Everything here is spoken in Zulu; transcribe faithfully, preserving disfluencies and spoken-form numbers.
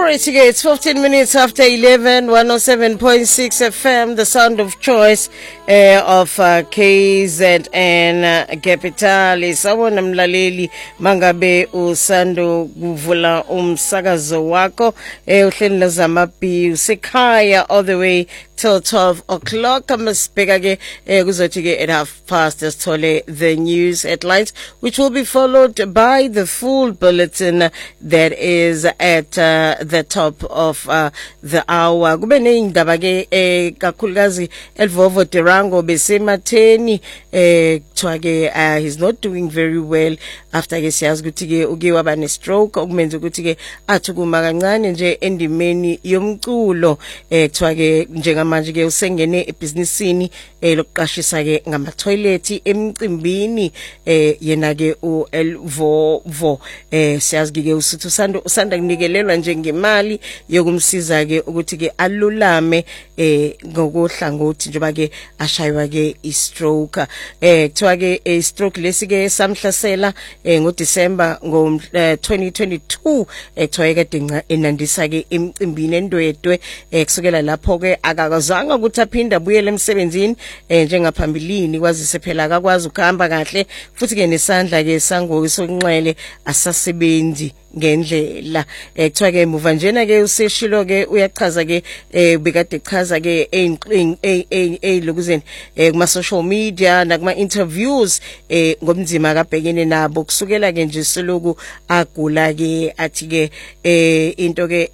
Alright, okay, it's fifteen minutes after eleven, one oh seven point six F M, the sound of choice uh, of uh, K Z N uh, Capital. Sawona mlaleli mangabe usando kuvula umsakazo wako eh uhleli lazamapi usekhaya all the way till twelve o'clock. Amasibheka ke kuzothi ke at half past sithole the news headlines, which will be followed by the full bulletin that is at uh, the top of uh, the hour. Kube neindaba ke eh kakhulukazi Elvovo Terango besematheni eh kuthiwa ke uh, he's not doing very well after ke siyazi ukuthi ke uke waba ne stroke okumenza ukuthi ke athukuma kancane nje endimeni yomculo eh kuthiwa ke njengamanje ke usengene ebusinessini eh lokuqashisa ke ngama toilet emcimbini eh yena ke uElvovo eh siyazi ke usithu usanda usanda kunikelelwa nje ngemali yokumsiza ke ukuthi ke alulame eh ngokuhlangothi njengoba ke ashaywa ke i-stroke eh kuthiwa ke i-stroke lesike samhlasela eh ngoDecember ngo twenty twenty-two eh kuthiwa kade enandisa ke emcimbini endwedwe eh kusukela lapho ke akakazanga ukuthi aphinda abuyele emsebenzini eh njengaphambilini kwazise phela akakwazi ukuhamba kahle futhi ke nesandla ke sangoku sokunxele asasebenzi ngendlela eh kuthiwa ke muva njena ke useshilo ke uyachaza ke eh bekade chaza ke eh lokuzeni eh kuma social media nakuma interviews eh ngomzima kabhekene nabo kusukela ke nje siloku agula ke athi ke eh into ke